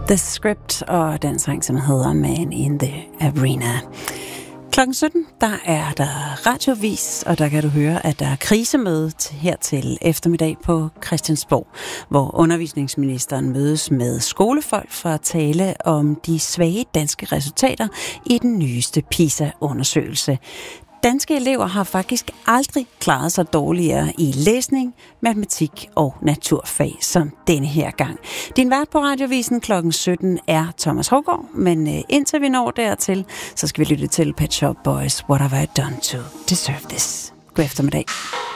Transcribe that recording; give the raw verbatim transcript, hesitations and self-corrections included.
The Script og den sang, som hedder Man in the Arena. klokken sytten, der er der radiovis, og der kan du høre, at der er krisemøde her til eftermiddag på Christiansborg, hvor undervisningsministeren mødes med skolefolk for at tale om de svage danske resultater i den nyeste PISA-undersøgelse. Danske elever har faktisk aldrig klaret sig dårligere i læsning, matematik og naturfag som denne her gang. Din vært på Radiovisen klokken sytten er Thomas Haugaard, men indtil vi når dertil, så skal vi lytte til Pet Shop Boys, What Have I Done to Deserve This. God eftermiddag.